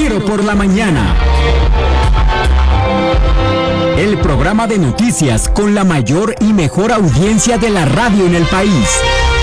Tiro por la Mañana. El programa de noticias con la mayor y mejor audiencia de la radio en el país.